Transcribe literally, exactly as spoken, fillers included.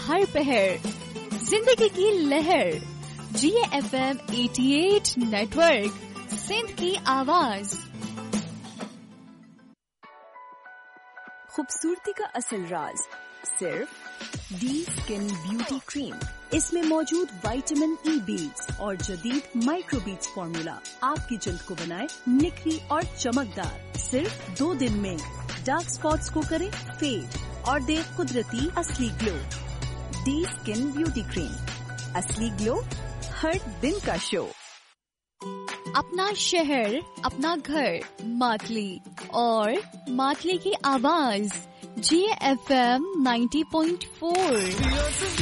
हर पहर, जिंदगी की लहर। जी एफ एम अठासी नेटवर्क, सिंध की आवाज। खूबसूरती का असल राज सिर्फ डी स्किन ब्यूटी क्रीम। इसमें मौजूद विटामिन ई बीट्स और जदीद माइक्रो बीट्स फॉर्मूला आपकी जल्द को बनाए निखरी और चमकदार। सिर्फ दो दिन में डार्क स्पॉट्स को करे फेड और दे कुदरती असली glow. D skin beauty cream, असली ग्लो हर दिन का शो। अपना शहर, अपना घर, मातली और मातली की आवाज। जी F M ninety point four.